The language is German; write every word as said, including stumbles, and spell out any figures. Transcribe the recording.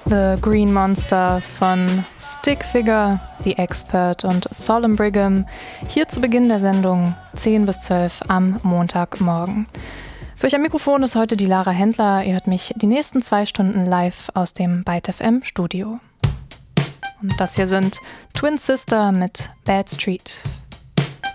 The Green Monster von Stickfigure, The Expert und Solemn Brigham. Hier zu Beginn der Sendung zehn bis zwölf am Montagmorgen. Für euch am Mikrofon ist heute die Lara Händler. Ihr hört mich die nächsten zwei Stunden live aus dem Byte F M Studio. Und das hier sind Twin Sister mit Bad Street.